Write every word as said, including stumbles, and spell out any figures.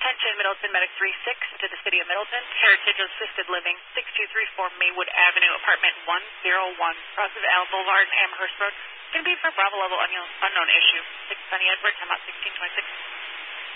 Attention Middleton Medic three six to the City of Middleton. Heritage Assisted Living, six two three four Maywood Avenue, Apartment one oh one, Ross's L Boulevard and Amherst Road. Going to be for Bravo Level unknown, unknown issue. six Sunny Edward, time out sixteen twenty-six.